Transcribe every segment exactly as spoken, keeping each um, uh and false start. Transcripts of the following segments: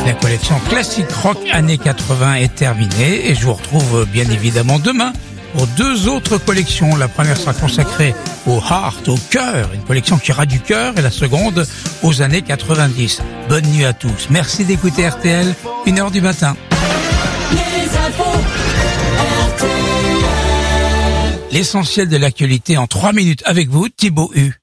La collection classique rock années quatre-vingts est terminée et je vous retrouve bien évidemment demain pour deux autres collections. La première sera consacrée au heart, au cœur, une collection qui ira du cœur, et la seconde aux années quatre-vingt-dix. Bonne nuit à tous. Merci d'écouter R T L, une heure du matin. Les infos R T L. L'essentiel de l'actualité en trois minutes avec vous, Thibaut Hu.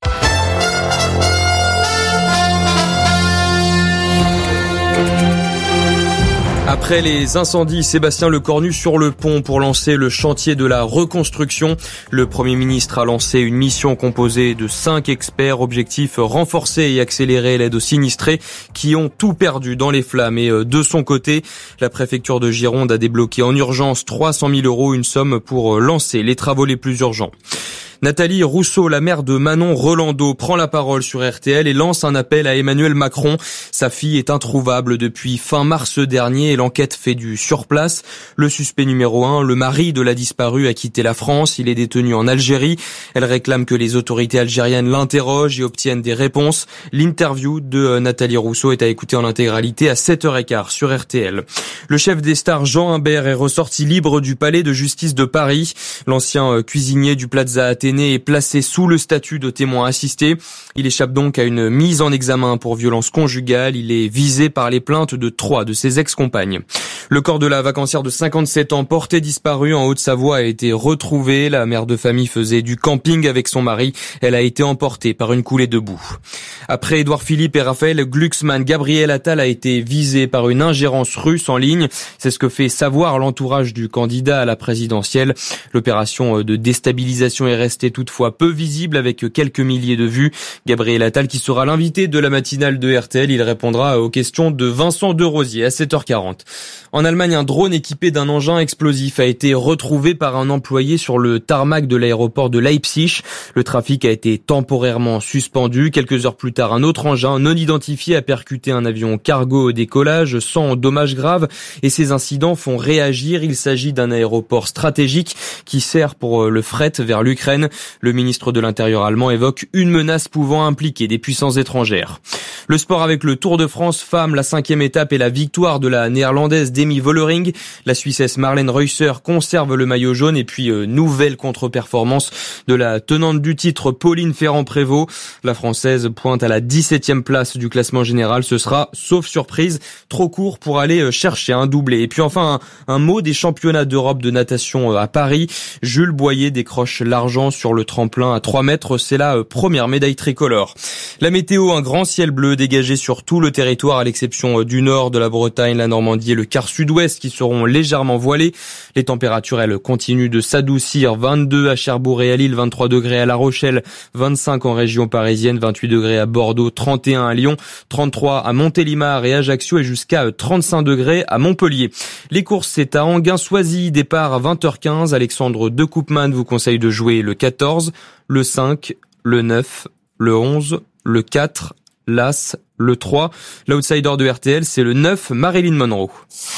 Après les incendies, Sébastien Lecornu sur le pont pour lancer le chantier de la reconstruction. Le Premier ministre a lancé une mission composée de cinq experts. Objectif, renforcer et accélérer l'aide aux sinistrés qui ont tout perdu dans les flammes. Et de son côté, la préfecture de Gironde a débloqué en urgence trois cent mille euros, une somme pour lancer les travaux les plus urgents. Nathalie Rousseau, la mère de Manon Rolando, prend la parole sur R T L et lance un appel à Emmanuel Macron. Sa fille est introuvable depuis fin mars dernier et l'enquête fait du surplace. Le suspect numéro un, le mari de la disparue, a quitté la France. Il est détenu en Algérie. Elle réclame que les autorités algériennes l'interrogent et obtiennent des réponses. L'interview de Nathalie Rousseau est à écouter en intégralité à sept heures quinze sur R T L. Le chef des stars Jean Imbert est ressorti libre du palais de justice de Paris. L'ancien cuisinier du Plaza Athénée est placé sous le statut de témoin assisté. Il échappe donc à une mise en examen pour violence conjugale. Il est visé par les plaintes de trois de ses ex-compagnes. Le corps de la vacancière de cinquante-sept ans porté disparu en Haute-Savoie a été retrouvé. La mère de famille faisait du camping avec son mari. Elle a été emportée par une coulée de boue. Après Édouard Philippe et Raphaël Glucksmann, Gabriel Attal a été visé par une ingérence russe en ligne. C'est ce que fait savoir l'entourage du candidat à la présidentielle. L'opération de déstabilisation est restée toutefois peu visible avec quelques milliers de vues. Gabriel Attal qui sera l'invité de la matinale de R T L. Il répondra aux questions de Vincent Derosier à sept heures quarante. En Allemagne, un drone équipé d'un engin explosif a été retrouvé par un employé sur le tarmac de l'aéroport de Leipzig. Le trafic a été temporairement suspendu. Quelques heures plus tard, un autre engin non identifié a percuté un avion cargo au décollage sans dommages graves. Et ces incidents font réagir. Il s'agit d'un aéroport stratégique qui sert pour le fret vers l'Ukraine. Le ministre de l'Intérieur allemand évoque une menace pouvant impliquer des puissances étrangères. Le sport avec le Tour de France femmes, la cinquième étape et la victoire de la néerlandaise Demi Vollering. La Suissesse Marlène Reusser conserve le maillot jaune et puis euh, nouvelle contre-performance de la tenante du titre Pauline Ferrand-Prévot. La Française pointe à la dix-septième place du classement général. Ce sera, sauf surprise, trop court pour aller chercher un doublé. Et puis enfin, un, un mot des championnats d'Europe de natation à Paris. Jules Boyer décroche l'argent sur le tremplin à trois mètres. C'est la première médaille tricolore. La météo, un grand ciel bleu dégagé sur tout le territoire à l'exception du nord, de la Bretagne, la Normandie et le quart sud-ouest qui seront légèrement voilés. Les températures, elles, continuent de s'adoucir. vingt-deux à Cherbourg et à Lille, vingt-trois degrés à La Rochelle, vingt-cinq en région parisienne, vingt-huit degrés à Bordeaux, trente et un à Lyon, trente-trois à Montélimar et Ajaccio et jusqu'à trente-cinq degrés à Montpellier. Les courses, c'est à Enghien-Soisy, départ à vingt heures quinze. Alexandre De Koopman vous conseille de jouer le quatorze, le cinq, le neuf, le onze, le quatre, l'As, le trois. L'outsider de R T L, c'est le neuf, Marilyn Monroe.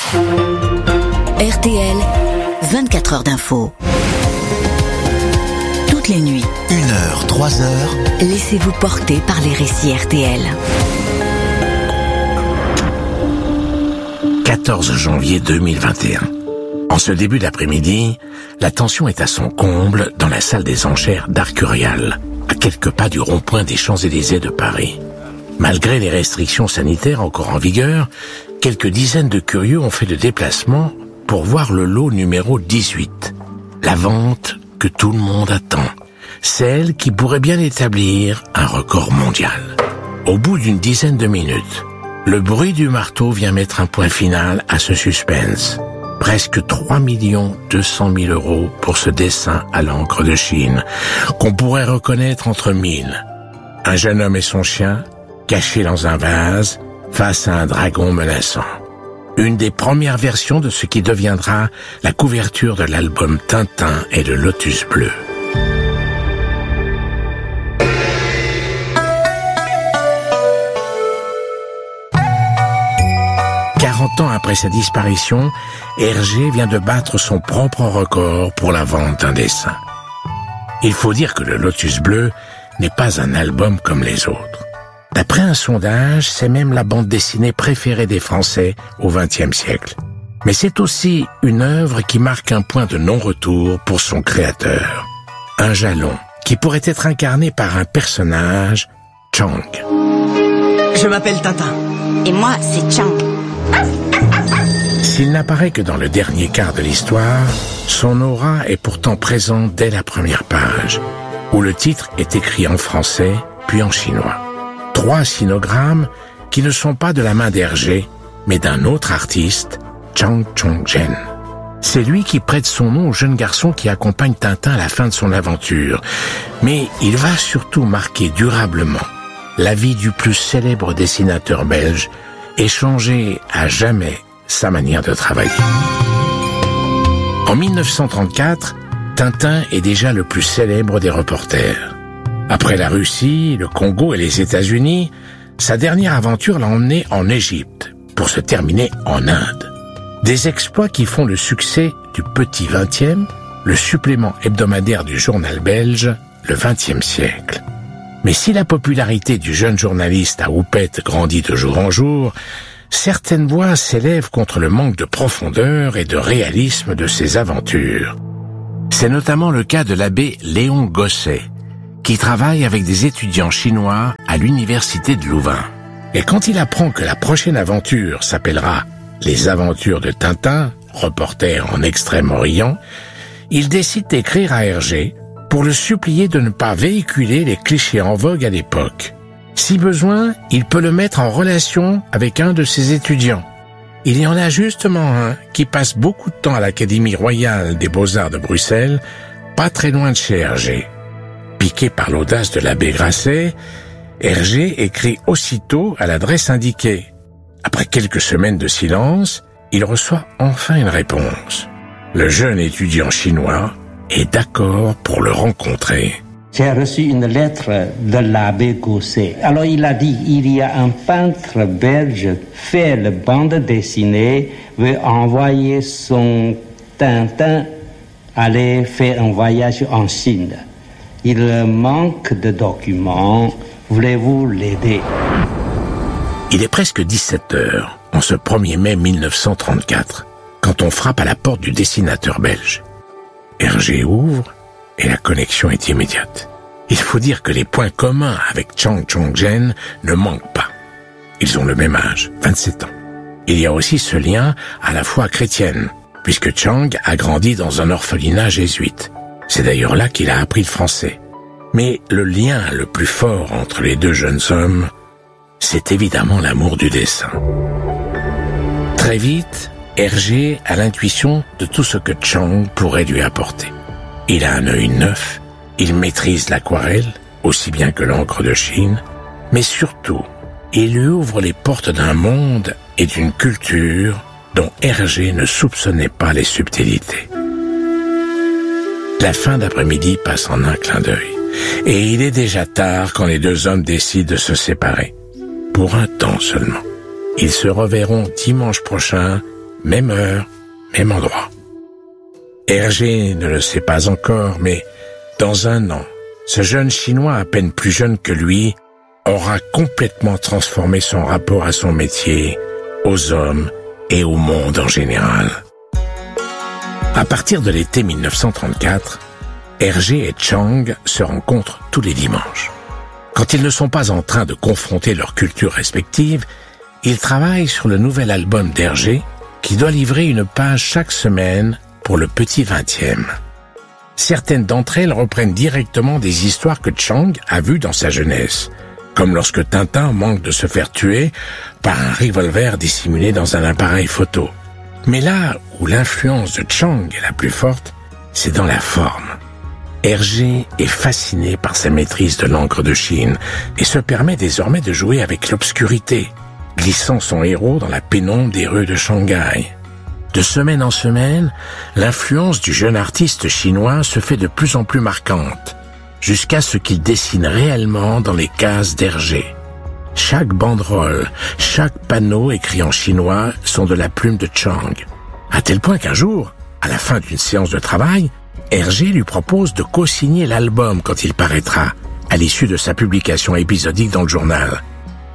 R T L, vingt-quatre heures d'info. Toutes les nuits. Une heure, trois heures. Laissez-vous porter par les récits R T L. quatorze janvier deux mille vingt et un. En ce début d'après-midi, la tension est à son comble dans la salle des enchères d'Arcurial, à quelques pas du rond-point des Champs-Élysées de Paris. Malgré les restrictions sanitaires encore en vigueur, quelques dizaines de curieux ont fait le déplacement pour voir le lot numéro dix-huit. La vente que tout le monde attend. Celle qui pourrait bien établir un record mondial. Au bout d'une dizaine de minutes, le bruit du marteau vient mettre un point final à ce suspense. Presque trois millions deux cent mille euros pour ce dessin à l'encre de Chine, qu'on pourrait reconnaître entre mille. Un jeune homme et son chien, cachés dans un vase, face à un dragon menaçant. Une des premières versions de ce qui deviendra la couverture de l'album Tintin et le Lotus Bleu. quarante ans après sa disparition, Hergé vient de battre son propre record pour la vente d'un dessin. Il faut dire que le Lotus Bleu n'est pas un album comme les autres. D'après un sondage, c'est même la bande dessinée préférée des Français au vingtième siècle. Mais c'est aussi une œuvre qui marque un point de non-retour pour son créateur. Un jalon qui pourrait être incarné par un personnage, Chang. Je m'appelle Tintin. Et moi, c'est Chang. S'il n'apparaît que dans le dernier quart de l'histoire, son aura est pourtant présente dès la première page, où le titre est écrit en français puis en chinois. Trois sinogrammes qui ne sont pas de la main d'Hergé, mais d'un autre artiste, Chang Chong-jen. C'est lui qui prête son nom au jeune garçon qui accompagne Tintin à la fin de son aventure. Mais il va surtout marquer durablement la vie du plus célèbre dessinateur belge et changer à jamais sa manière de travailler. En mille neuf cent trente-quatre, Tintin est déjà le plus célèbre des reporters. Après la Russie, le Congo et les États-Unis, sa dernière aventure l'a emmené en Égypte, pour se terminer en Inde. Des exploits qui font le succès du Petit vingtième, le supplément hebdomadaire du journal belge, le vingtième siècle. Mais si la popularité du jeune journaliste à houppette grandit de jour en jour, certaines voix s'élèvent contre le manque de profondeur et de réalisme de ses aventures. C'est notamment le cas de l'abbé Léon Gosset, qui travaille avec des étudiants chinois à l'université de Louvain. Et quand il apprend que la prochaine aventure s'appellera « Les aventures de Tintin », reporter en Extrême-Orient, il décide d'écrire à Hergé pour le supplier de ne pas véhiculer les clichés en vogue à l'époque. Si besoin, il peut le mettre en relation avec un de ses étudiants. Il y en a justement un qui passe beaucoup de temps à l'Académie royale des beaux-arts de Bruxelles, pas très loin de chez Hergé. Piqué par l'audace de l'abbé Grasset, Hergé écrit aussitôt à l'adresse indiquée. Après quelques semaines de silence, il reçoit enfin une réponse. Le jeune étudiant chinois est d'accord pour le rencontrer. J'ai reçu une lettre de l'abbé Gosset. Alors il a dit, il y a un peintre belge fait le bande dessinée, veut envoyer son Tintin aller faire un voyage en Chine. Il manque de documents. Voulez-vous l'aider? Il est presque dix-sept heures, en ce premier mai mille neuf cent trente-quatre, quand on frappe à la porte du dessinateur belge. Hergé ouvre et la connexion est immédiate. Il faut dire que les points communs avec Chang Chong-jen ne manquent pas. Ils ont le même âge, vingt-sept ans. Il y a aussi ce lien à la foi chrétienne, puisque Chang a grandi dans un orphelinat jésuite. C'est d'ailleurs là qu'il a appris le français. Mais le lien le plus fort entre les deux jeunes hommes, c'est évidemment l'amour du dessin. Très vite, Hergé a l'intuition de tout ce que Chang pourrait lui apporter. Il a un œil neuf, il maîtrise l'aquarelle, aussi bien que l'encre de Chine, mais surtout, il lui ouvre les portes d'un monde et d'une culture dont Hergé ne soupçonnait pas les subtilités. La fin d'après-midi passe en un clin d'œil, et il est déjà tard quand les deux hommes décident de se séparer. Pour un temps seulement. Ils se reverront dimanche prochain, même heure, même endroit. Hergé ne le sait pas encore, mais dans un an, ce jeune Chinois à peine plus jeune que lui aura complètement transformé son rapport à son métier, aux hommes et au monde en général. À partir de l'été mille neuf cent trente-quatre, Hergé et Chang se rencontrent tous les dimanches. Quand ils ne sont pas en train de confronter leurs cultures respectives, ils travaillent sur le nouvel album d'Hergé qui doit livrer une page chaque semaine pour le Petit vingtième. Certaines d'entre elles reprennent directement des histoires que Chang a vues dans sa jeunesse, comme lorsque Tintin manque de se faire tuer par un revolver dissimulé dans un appareil photo. Mais là où l'influence de Chang est la plus forte, c'est dans la forme. Hergé est fasciné par sa maîtrise de l'encre de Chine et se permet désormais de jouer avec l'obscurité, glissant son héros dans la pénombre des rues de Shanghai. De semaine en semaine, l'influence du jeune artiste chinois se fait de plus en plus marquante, jusqu'à ce qu'il dessine réellement dans les cases d'Hergé. Chaque banderole, chaque panneau écrit en chinois sont de la plume de Chang, à tel point qu'un jour, à la fin d'une séance de travail, Hergé lui propose de co-signer l'album quand il paraîtra, à l'issue de sa publication épisodique dans le journal.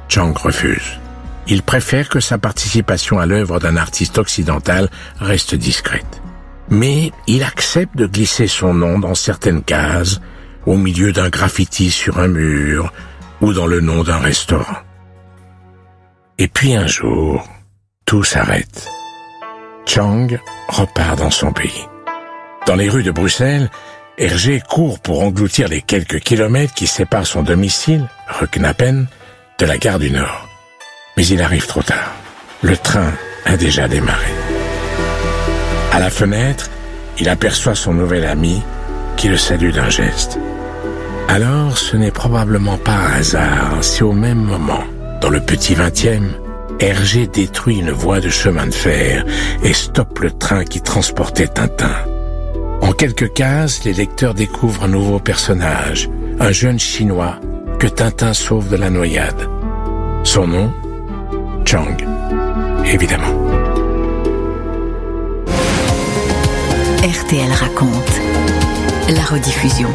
Chang refuse. Il préfère que sa participation à l'œuvre d'un artiste occidental reste discrète. Mais il accepte de glisser son nom dans certaines cases, au milieu d'un graffiti sur un mur ou dans le nom d'un restaurant. Et puis un jour, tout s'arrête. Chang repart dans son pays. Dans les rues de Bruxelles, Hergé court pour engloutir les quelques kilomètres qui séparent son domicile, Reknapen, de la gare du Nord. Mais il arrive trop tard. Le train a déjà démarré. À la fenêtre, il aperçoit son nouvel ami qui le salue d'un geste. Alors, ce n'est probablement pas un hasard si au même moment, dans le petit vingtième, Hergé détruit une voie de chemin de fer et stoppe le train qui transportait Tintin. En quelques cases, les lecteurs découvrent un nouveau personnage, un jeune Chinois que Tintin sauve de la noyade. Son nom, Chang, évidemment. R T L raconte la rediffusion.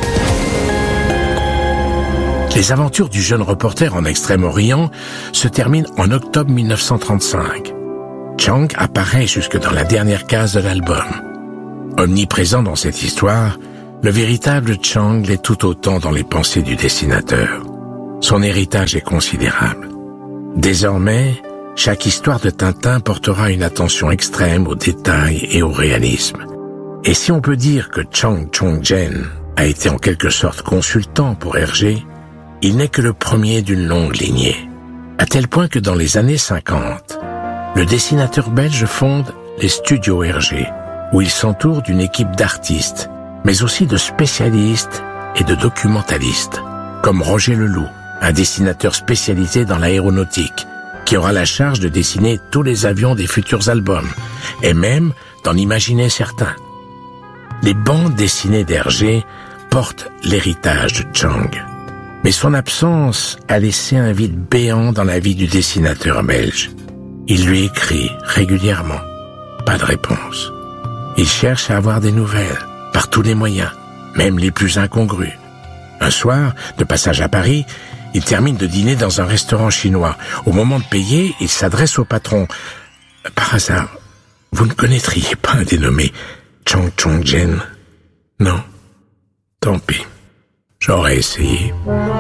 Les aventures du jeune reporter en Extrême-Orient se terminent en octobre mille neuf cent trente-cinq. Chang apparaît jusque dans la dernière case de l'album. Omniprésent dans cette histoire, le véritable Chang l'est tout autant dans les pensées du dessinateur. Son héritage est considérable. Désormais, chaque histoire de Tintin portera une attention extrême aux détails et au réalisme. Et si on peut dire que Chang Chong-jen a été en quelque sorte consultant pour Hergé, il n'est que le premier d'une longue lignée. À tel point que dans les années cinquante, le dessinateur belge fonde les studios Hergé, où il s'entoure d'une équipe d'artistes, mais aussi de spécialistes et de documentalistes, comme Roger Leloup, un dessinateur spécialisé dans l'aéronautique, qui aura la charge de dessiner tous les avions des futurs albums, et même d'en imaginer certains. Les bandes dessinées d'Hergé portent l'héritage de Chang. Mais son absence a laissé un vide béant dans la vie du dessinateur belge. Il lui écrit régulièrement. Pas de réponse. Il cherche à avoir des nouvelles, par tous les moyens, même les plus incongrus. Un soir, de passage à Paris, il termine de dîner dans un restaurant chinois. Au moment de payer, il s'adresse au patron. « Par hasard, vous ne connaîtriez pas un dénommé Chang Chong-jen ?»« Non, tant pis. J'aurais essayé. »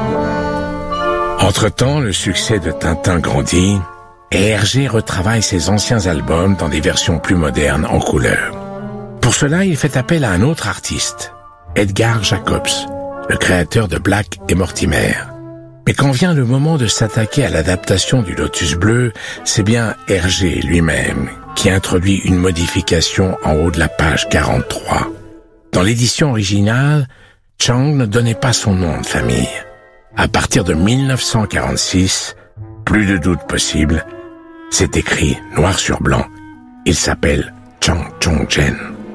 Entre-temps, le succès de Tintin grandit et Hergé retravaille ses anciens albums dans des versions plus modernes en couleur. Pour cela, il fait appel à un autre artiste, Edgar Jacobs, le créateur de Black et Mortimer. Mais quand vient le moment de s'attaquer à l'adaptation du Lotus Bleu, c'est bien Hergé lui-même qui introduit une modification en haut de la page quarante-trois. Dans l'édition originale, Chang ne donnait pas son nom de famille. À partir de mille neuf cent quarante-six, plus de doute possible, c'est écrit noir sur blanc. Il s'appelle Chang Chong-jen.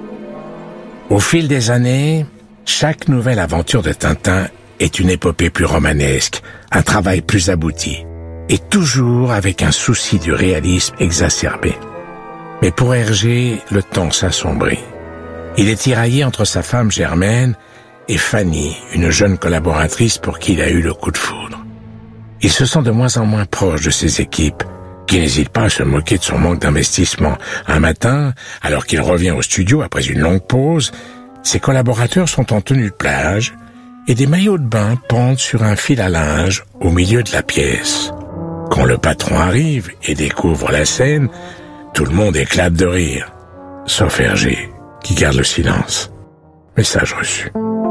Au fil des années, chaque nouvelle aventure de Tintin est une épopée plus romanesque, un travail plus abouti, et toujours avec un souci du réalisme exacerbé. Mais pour Hergé, le temps s'assombrit. Il est tiraillé entre sa femme Germaine et Fanny, une jeune collaboratrice pour qui il a eu le coup de foudre. Il se sent de moins en moins proche de ses équipes, qui n'hésitent pas à se moquer de son manque d'investissement. Un matin, alors qu'il revient au studio après une longue pause, ses collaborateurs sont en tenue de plage et des maillots de bain pendent sur un fil à linge au milieu de la pièce. Quand le patron arrive et découvre la scène, tout le monde éclate de rire, sauf Hergé, qui garde le silence. Message reçu.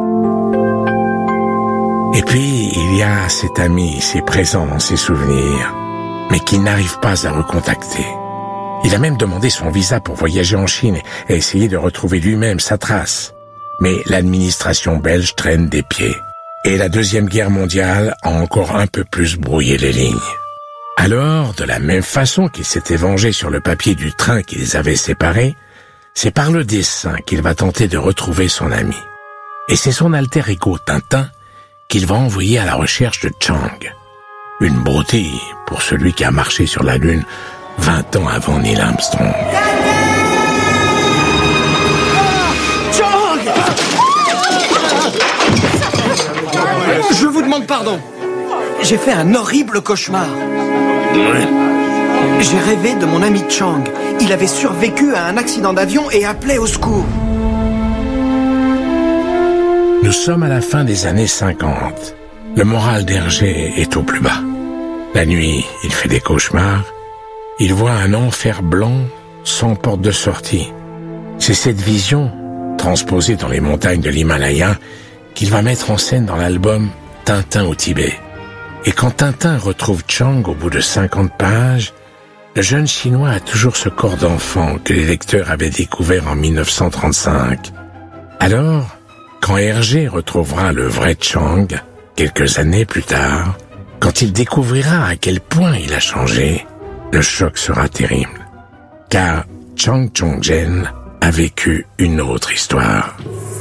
Et puis, il y a cet ami, si présent dans ses souvenirs, mais qui n'arrive pas à recontacter. Il a même demandé son visa pour voyager en Chine et essayer de retrouver lui-même sa trace. Mais l'administration belge traîne des pieds. Et la Deuxième Guerre mondiale a encore un peu plus brouillé les lignes. Alors, de la même façon qu'il s'était vengé sur le papier du train qui les avait séparés, c'est par le dessin qu'il va tenter de retrouver son ami. Et c'est son alter ego Tintin qu'il va envoyer à la recherche de Chang. Une broutille pour celui qui a marché sur la Lune vingt ans avant Neil Armstrong. Chang! Je vous demande pardon. J'ai fait un horrible cauchemar. Ouais. J'ai rêvé de mon ami Chang. Il avait survécu à un accident d'avion et appelait au secours. Nous sommes à la fin des années cinquante. Le moral d'Hergé est au plus bas. La nuit, il fait des cauchemars. Il voit un enfer blanc sans porte de sortie. C'est cette vision, transposée dans les montagnes de l'Himalaya, qu'il va mettre en scène dans l'album Tintin au Tibet. Et quand Tintin retrouve Chang au bout de cinquante pages, le jeune Chinois a toujours ce corps d'enfant que les lecteurs avaient découvert en mille neuf cent trente-cinq. Alors, quand Hergé retrouvera le vrai Chang, quelques années plus tard, quand il découvrira à quel point il a changé, le choc sera terrible. Car Chang Chong-jen a vécu une autre histoire.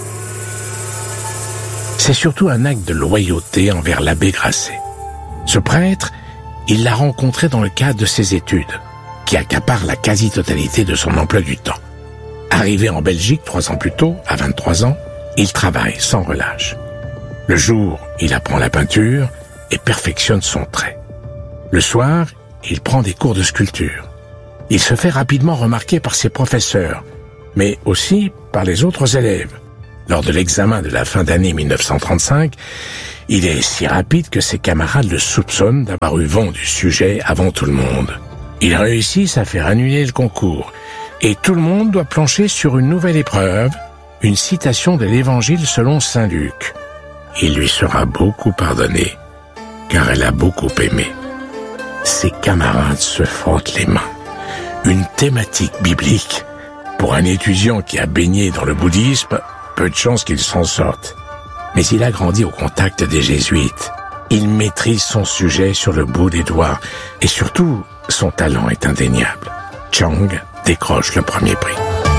C'est surtout un acte de loyauté envers l'abbé Grasset. Ce prêtre, il l'a rencontré dans le cadre de ses études, qui accaparent la quasi-totalité de son emploi du temps. Arrivé en Belgique trois ans plus tôt, à vingt-trois ans, il travaille sans relâche. Le jour, il apprend la peinture et perfectionne son trait. Le soir, il prend des cours de sculpture. Il se fait rapidement remarquer par ses professeurs, mais aussi par les autres élèves. Lors de l'examen de la fin d'année mille neuf cent trente-cinq, il est si rapide que ses camarades le soupçonnent d'avoir eu vent du sujet avant tout le monde. Ils réussissent à faire annuler le concours, et tout le monde doit plancher sur une nouvelle épreuve, une citation de l'Évangile selon saint Luc. Il lui sera beaucoup pardonné, car elle a beaucoup aimé. Ses camarades se frottent les mains. Une thématique biblique. Pour un étudiant qui a baigné dans le bouddhisme, peu de chance qu'il s'en sorte. Mais il a grandi au contact des jésuites. Il maîtrise son sujet sur le bout des doigts. Et surtout, son talent est indéniable. Chang décroche le premier prix.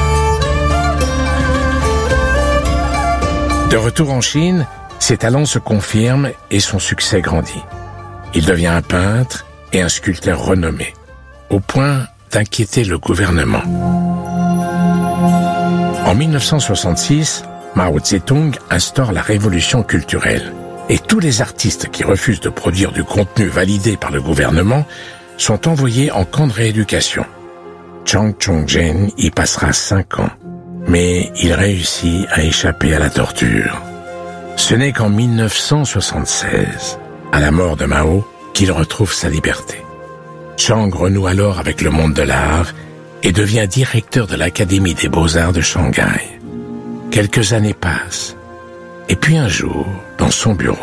De retour en Chine, ses talents se confirment et son succès grandit. Il devient un peintre et un sculpteur renommé, au point d'inquiéter le gouvernement. En mille neuf cent soixante-six, Mao Tse-tung instaure la révolution culturelle et tous les artistes qui refusent de produire du contenu validé par le gouvernement sont envoyés en camp de rééducation. Chang Chong-jen y passera cinq ans, mais il réussit à échapper à la torture. Ce n'est qu'en mille neuf cent soixante-seize, à la mort de Mao, qu'il retrouve sa liberté. Chang renoue alors avec le monde de l'art et devient directeur de l'Académie des Beaux-Arts de Shanghai. Quelques années passent, et puis un jour, dans son bureau,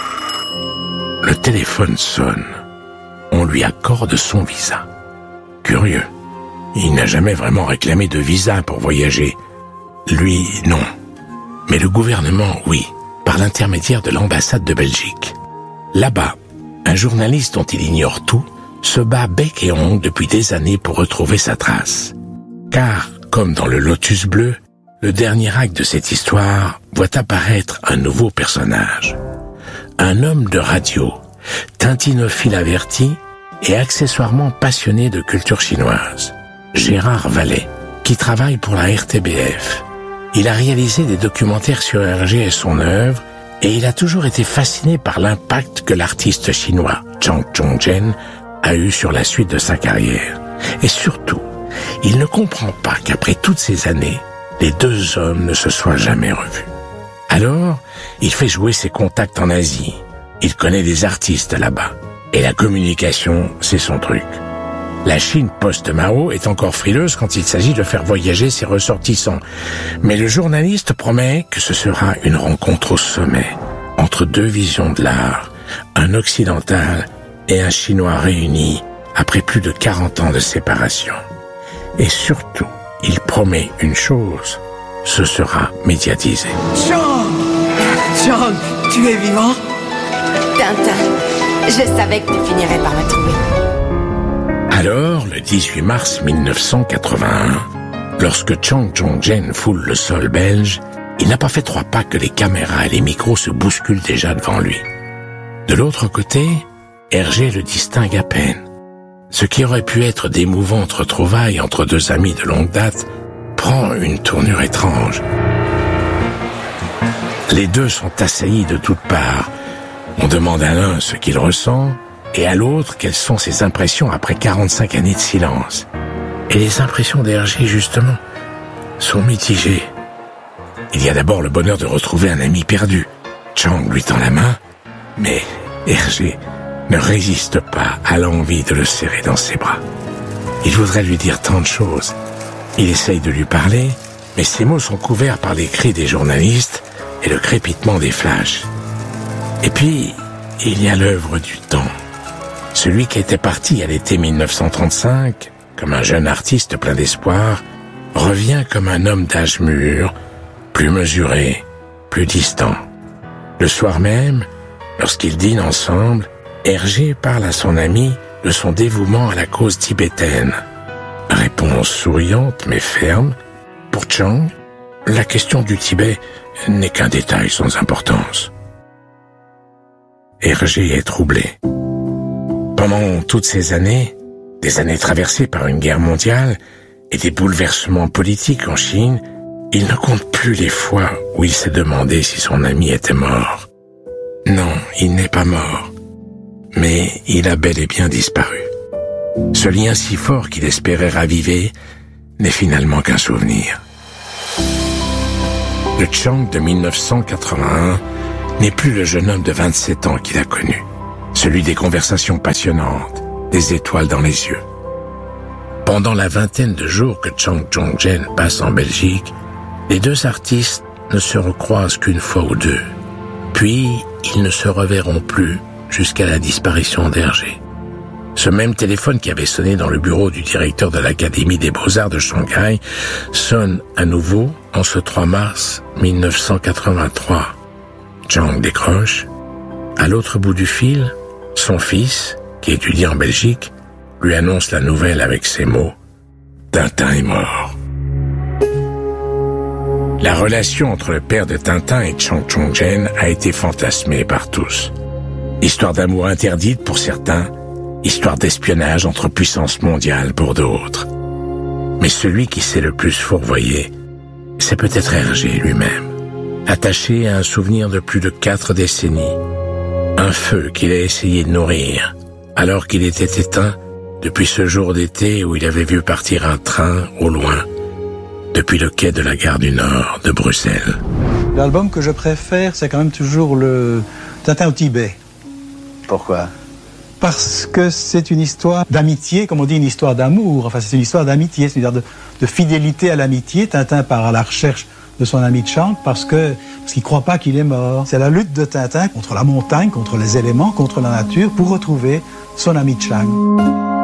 le téléphone sonne. On lui accorde son visa. Curieux, il n'a jamais vraiment réclamé de visa pour voyager. Lui, non. Mais le gouvernement, oui, par l'intermédiaire de l'ambassade de Belgique. Là-bas, un journaliste dont il ignore tout se bat bec et ongles depuis des années pour retrouver sa trace. Car, comme dans le Lotus bleu, le dernier acte de cette histoire voit apparaître un nouveau personnage. Un homme de radio, tintinophile averti et accessoirement passionné de culture chinoise. Gérard Vallet, qui travaille pour la R T B F. Il a réalisé des documentaires sur Hergé et son œuvre, et il a toujours été fasciné par l'impact que l'artiste chinois Chang Chong-jen a eu sur la suite de sa carrière. Et surtout, il ne comprend pas qu'après toutes ces années, les deux hommes ne se soient jamais revus. Alors, il fait jouer ses contacts en Asie. Il connaît des artistes là-bas. Et la communication, c'est son truc. La Chine post-Mao est encore frileuse quand il s'agit de faire voyager ses ressortissants. Mais le journaliste promet que ce sera une rencontre au sommet, entre deux visions de l'art, un occidental et un chinois réunis après plus de quarante ans de séparation. Et surtout, il promet une chose, ce sera médiatisé. Chang! Chang, tu es vivant? Tintin, je savais que tu finirais par me trouver. Alors, le dix-huit mars mille neuf cent quatre-vingt-un, lorsque Chang Chong-jen foule le sol belge, il n'a pas fait trois pas que les caméras et les micros se bousculent déjà devant lui. De l'autre côté, Hergé le distingue à peine. Ce qui aurait pu être d'émouvantes retrouvailles entre deux amis de longue date prend une tournure étrange. Les deux sont assaillis de toutes parts. On demande à l'un ce qu'il ressent, et à l'autre, quelles sont ses impressions après quarante-cinq années de silence. Et les impressions d'Hergé, justement, sont mitigées. Il y a d'abord le bonheur de retrouver un ami perdu. Chang lui tend la main, mais Hergé ne résiste pas à l'envie de le serrer dans ses bras. Il voudrait lui dire tant de choses. Il essaye de lui parler, mais ses mots sont couverts par les cris des journalistes et le crépitement des flashs. Et puis, il y a l'œuvre du temps. Celui qui était parti à l'été mille neuf cent trente-cinq, comme un jeune artiste plein d'espoir, revient comme un homme d'âge mûr, plus mesuré, plus distant. Le soir même, lorsqu'ils dînent ensemble, Hergé parle à son ami de son dévouement à la cause tibétaine. Réponse souriante mais ferme. Pour Chang, la question du Tibet n'est qu'un détail sans importance. Hergé est troublé. Pendant toutes ces années, des années traversées par une guerre mondiale et des bouleversements politiques en Chine, il ne compte plus les fois où il s'est demandé si son ami était mort. Non, il n'est pas mort, mais il a bel et bien disparu. Ce lien si fort qu'il espérait raviver n'est finalement qu'un souvenir. Le Chang de mille neuf cent quatre-vingt-un n'est plus le jeune homme de vingt-sept ans qu'il a connu, celui des conversations passionnantes, des étoiles dans les yeux. Pendant la vingtaine de jours que Chang Chong-jen passe en Belgique, les deux artistes ne se recroisent qu'une fois ou deux. Puis, ils ne se reverront plus jusqu'à la disparition d'Hergé. Ce même téléphone qui avait sonné dans le bureau du directeur de l'Académie des Beaux-Arts de Shanghai sonne à nouveau en ce trois mars mille neuf cent quatre-vingt-trois. Chang décroche. À l'autre bout du fil, son fils, qui étudie en Belgique, lui annonce la nouvelle avec ces mots « Tintin est mort ». La relation entre le père de Tintin et Chang Chong-jen a été fantasmée par tous. Histoire d'amour interdite pour certains, histoire d'espionnage entre puissances mondiales pour d'autres. Mais celui qui s'est le plus fourvoyé, c'est peut-être Hergé lui-même, attaché à un souvenir de plus de quatre décennies. Un feu qu'il a essayé de nourrir, alors qu'il était éteint depuis ce jour d'été où il avait vu partir un train au loin, depuis le quai de la gare du Nord de Bruxelles. L'album que je préfère, c'est quand même toujours le Tintin au Tibet. Pourquoi ? Parce que c'est une histoire d'amitié, comme on dit, une histoire d'amour. Enfin, c'est une histoire d'amitié, c'est une histoire de, de fidélité à l'amitié. Tintin part à la recherche de son ami Chang parce que parce qu'il ne croit pas qu'il est mort. C'est la lutte de Tintin contre la montagne, contre les éléments, contre la nature, pour retrouver son ami Chang.